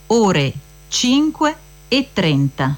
ore 5:30.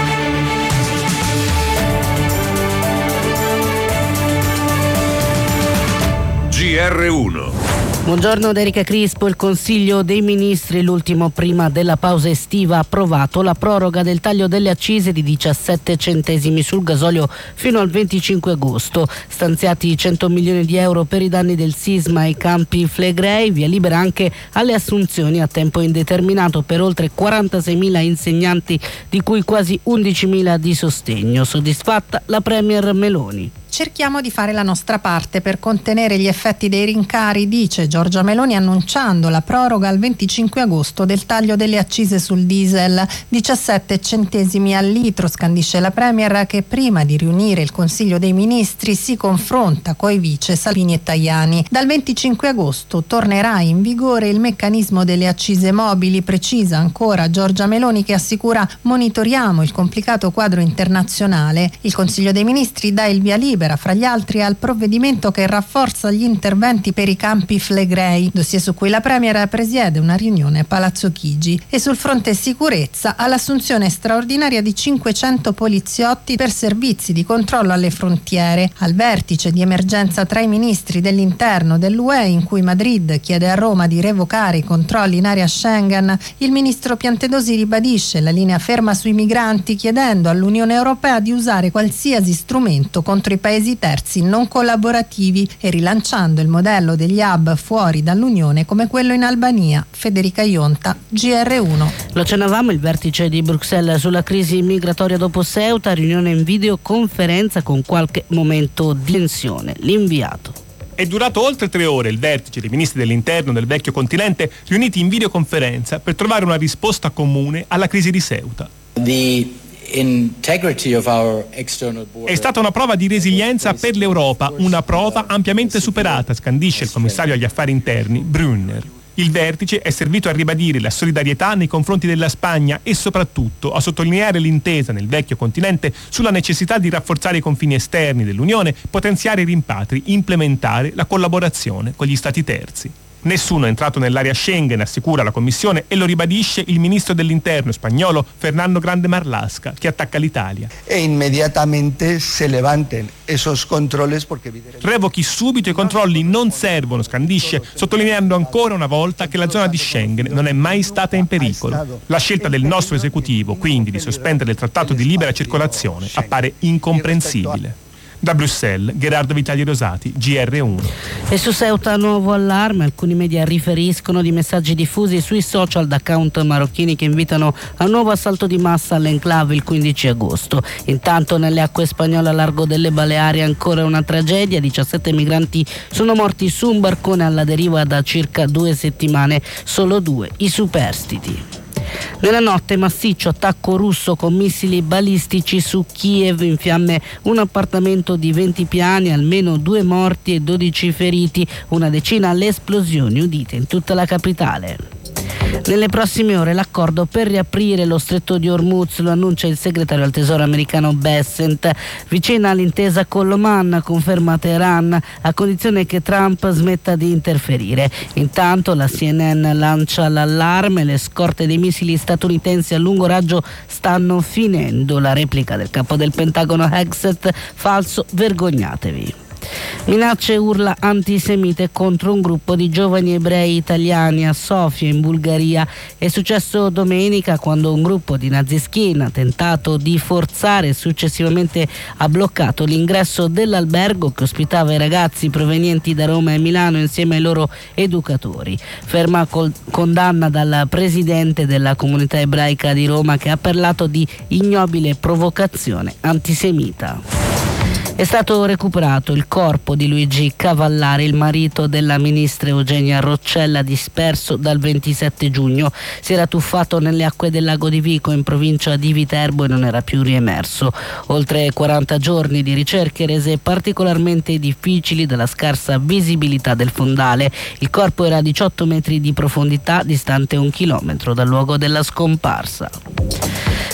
GR1. Buongiorno da Erika Crispo. Il Consiglio dei Ministri, l'ultimo prima della pausa estiva, ha approvato la proroga del taglio delle accise di 17 centesimi sul gasolio fino al 25 agosto. Stanziati 100 milioni di euro per i danni del sisma ai Campi Flegrei, via libera anche alle assunzioni a tempo indeterminato per oltre 46.000 insegnanti, di cui quasi 11.000 di sostegno. Soddisfatta la Premier Meloni. Cerchiamo di fare la nostra parte per contenere gli effetti dei rincari, dice Giorgia Meloni, annunciando la proroga al 25 agosto del taglio delle accise sul diesel. 17 centesimi al litro, scandisce la Premier, che prima di riunire il Consiglio dei Ministri si confronta coi vice Salvini e Tajani. Dal 25 agosto tornerà in vigore il meccanismo delle accise mobili, precisa ancora Giorgia Meloni, che assicura: monitoriamo il complicato quadro internazionale. Il Consiglio dei Ministri dà il via libera, fra gli altri, al provvedimento che rafforza gli interventi per i Campi Flegrei, dossier su cui la Premier presiede una riunione a Palazzo Chigi, e sul fronte sicurezza all'assunzione straordinaria di 500 poliziotti per servizi di controllo alle frontiere. Al vertice di emergenza tra i ministri dell'interno dell'UE, in cui Madrid chiede a Roma di revocare i controlli in area Schengen, il ministro Piantedosi ribadisce la linea ferma sui migranti, chiedendo all'Unione Europea di usare qualsiasi strumento contro i paesi terzi non collaborativi e rilanciando il modello degli hub fuori dall'Unione come quello in Albania. Federica Ionta, GR1. Lo accennavamo, il vertice di Bruxelles sulla crisi migratoria dopo Ceuta, riunione in videoconferenza con qualche momento di tensione. L'inviato. È durato oltre 3 ore il vertice dei ministri dell'interno del vecchio continente riuniti in videoconferenza per trovare una risposta comune alla crisi di Ceuta. È stata una prova di resilienza per l'Europa, una prova ampiamente superata, scandisce il commissario agli affari interni Brunner. Il vertice è servito a ribadire la solidarietà nei confronti della Spagna e soprattutto a sottolineare l'intesa nel vecchio continente sulla necessità di rafforzare i confini esterni dell'Unione, potenziare i rimpatri, implementare la collaborazione con gli Stati terzi. Nessuno è entrato nell'area Schengen, assicura la Commissione, e lo ribadisce il ministro dell'interno spagnolo Fernando Grande Marlaska, che attacca l'Italia. E immediatamente se levanten esos controles porque revochi subito i controlli, non servono, scandisce, sottolineando ancora una volta che la zona di Schengen non è mai stata in pericolo. La scelta del nostro esecutivo, quindi, di sospendere il trattato di libera circolazione appare incomprensibile. Da Bruxelles, Gerardo Vitali Rosati, GR1. E su Ceuta nuovo allarme, alcuni media riferiscono di messaggi diffusi sui social da account marocchini che invitano a un nuovo assalto di massa all'enclave il 15 agosto. Intanto nelle acque spagnole a largo delle Baleari ancora una tragedia, 17 migranti sono morti su un barcone alla deriva da circa 2 settimane, solo 2 i superstiti. Nella notte massiccio attacco russo con missili balistici su Kiev, in fiamme un appartamento di 20 piani, almeno 2 morti e 12 feriti, una decina alle esplosioni udite in tutta la capitale. Nelle prossime ore l'accordo per riaprire lo stretto di Hormuz, lo annuncia il segretario al tesoro americano Bessent, vicina all'intesa con l'Oman, conferma Teheran, a condizione che Trump smetta di interferire. Intanto la CNN lancia l'allarme, le scorte dei missili statunitensi a lungo raggio stanno finendo. La replica del capo del Pentagono Hegseth: falso, vergognatevi. Minacce e urla antisemite contro un gruppo di giovani ebrei italiani a Sofia in Bulgaria. È successo domenica quando un gruppo di nazischin ha tentato di forzare e successivamente ha bloccato l'ingresso dell'albergo che ospitava i ragazzi provenienti da Roma e Milano insieme ai loro educatori. Ferma condanna dal presidente della comunità ebraica di Roma, che ha parlato di ignobile provocazione antisemita. È stato recuperato il corpo di Luigi Cavallari, il marito della ministra Eugenia Roccella, disperso dal 27 giugno. Si era tuffato nelle acque del lago di Vico in provincia di Viterbo e non era più riemerso. Oltre 40 giorni di ricerche rese particolarmente difficili dalla scarsa visibilità del fondale. Il corpo era a 18 metri di profondità, distante 1 chilometro dal luogo della scomparsa.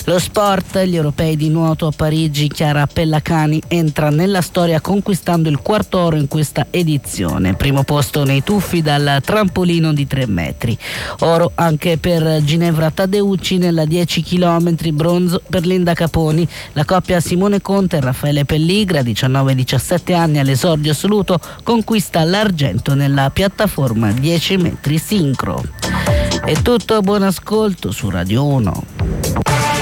Lo sport, gli europei di nuoto a Parigi, Chiara Pellacani entra nella storia conquistando il quarto oro in questa edizione. Primo posto nei tuffi dal trampolino di 3 metri. Oro anche per Ginevra Tadeucci nella 10 km, bronzo per Linda Caponi. La coppia Simone Conte e Raffaele Pelligra, 19-17 anni all'esordio assoluto, conquista l'argento nella piattaforma 10 metri sincro. È tutto, buon ascolto su Radio 1.